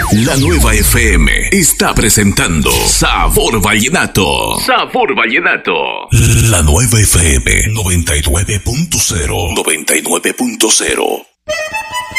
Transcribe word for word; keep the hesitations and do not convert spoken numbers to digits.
La Nueva F M está presentando Sabor Vallenato. Sabor Vallenato. La Nueva F M noventa y nueve punto cero. noventa y nueve punto cero.